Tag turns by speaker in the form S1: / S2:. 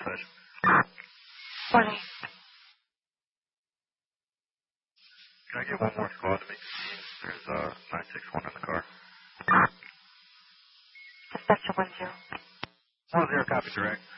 S1: dispatch.
S2: Morning.
S1: Can I get one more squad to make the scene? There's 961 in the car.
S2: Dispatcher 10.
S1: 10, copy, direct.